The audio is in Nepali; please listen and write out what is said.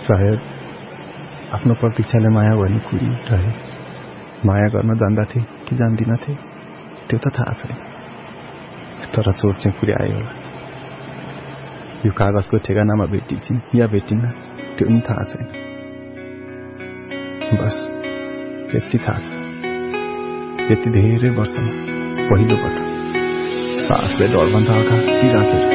सायद आफ्नो प्रतीक्षाले माया भन्ने कुरी रहे। माया गर्न जान्दथे कि जान्दिनथे त्यो त थाहा छैन, तर चोट चाहिँ पुर्यायो होला। यो कागजको ठेगानामा भेटिन्छन् या भेटिन्न त्यो पनि थाहा छैन। बस यति थाहा छ, यति धेरै वर्षमा पहिलो पटक सासले डरभन्दा अगाडि राखेर